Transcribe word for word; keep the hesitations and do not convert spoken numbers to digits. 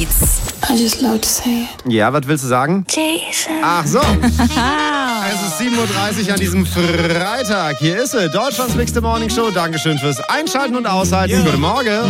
Hits. I just love to say it. Ja, was willst du sagen? Jason. Ach so. Es ist sieben Uhr dreißig an diesem Freitag. Hier ist sie, Deutschlands Bigste Morning Show. Dankeschön fürs Einschalten und Aushalten. Guten Morgen.